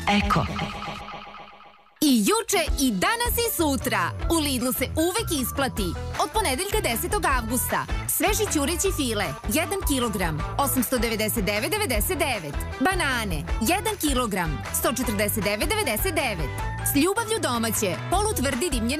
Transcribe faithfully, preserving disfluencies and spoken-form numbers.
Eko. I juče, i danas i sutra. U Lidlu se uvek isplati. Od ponedeljka desetog avgusta. Sveži ćureći file, jedan kilogram, osamsto devedeset devet zarez devedeset devet. Banane, jedan kilogram, sto četrdeset devet zarez devedeset devet. S ljubavlju domaće, polutvrdi dimljene